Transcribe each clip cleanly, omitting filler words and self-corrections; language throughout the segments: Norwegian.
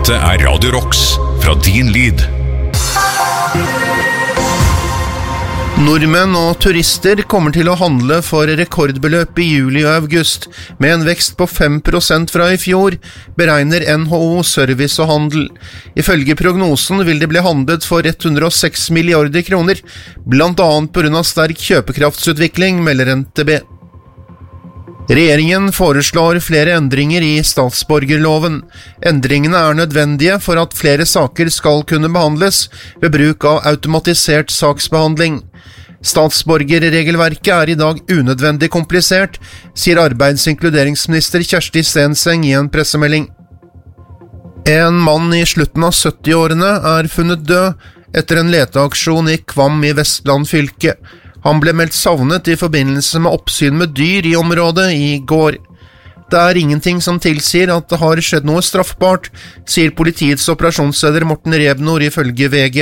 Dette Radio Rocks fra din lyd. Nordmenn og turister kommer til å handle for rekordbeløp i juli og august, med en vekst på 5% fra i fjor, beregner NHO Service og Handel. Ifølge prognosen vil det bli handlet for 106 milliarder kroner, blant annet på grunn av sterk kjøpekraftsutvikling, melder NTB. Regjeringen foreslår flere endringer i statsborgerloven. Endringene er nødvendige for at flere saker skal kunne behandles ved bruk av automatisert saksbehandling. Statsborgerregelverket er i dag unødvendig komplisert, sier arbeidsinkluderingsminister Kjersti Stenseng i en pressemelding. En mann i slutten av 70-årene er funnet død etter en leteaksjon i Kvam i Vestland fylke. Han ble meldt savnet i forbindelse med oppsyn med dyr i området i går. Det er ingenting som tilsier at det har skjedd noe straffbart, sier politiets operasjonsleder Morten Rebnor ifølge VG.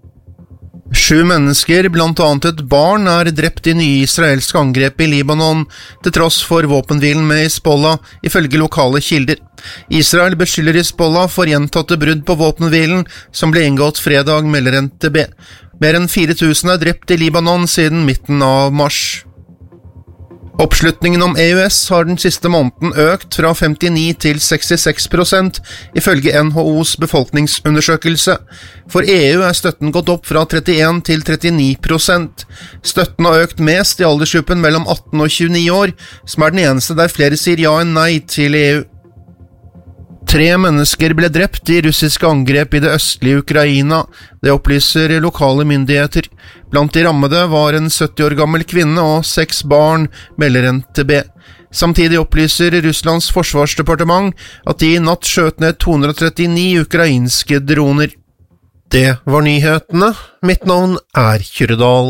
7 mennesker, blant annet et barn, er drept i nye israelske angrep i Libanon, til tross for våpenhvilen med Hizbollah, ifølge lokale kilder. Israel beskylder Hizbollah for gjentatte brudd på våpenhvilen, som ble inngått fredag, melder NTB. Mer enn 4000 er drept i Libanon siden midten av mars. Oppslutningen om EØS har den siste måneden økt fra 59 til 66%, ifølge NHOs befolkningsundersøkelse. For EU er støtten gått opp fra 31 til 39%. Støtten har økt mest i aldersgruppen mellom 18 og 29 år, som er den eneste der flere sier ja enn nei til EU. 3 mennesker ble drept i russiske angrep i det østlige Ukraina, det opplyser lokale myndigheter. Blant de rammede var en 70 år gammel kvinne og 6 barn, melder NTB. Samtidig opplyser Russlands forsvarsdepartement at de i natt skjøt ned 239 ukrainske droner. Det var nyhetene. Mitt navn er Kyrredal.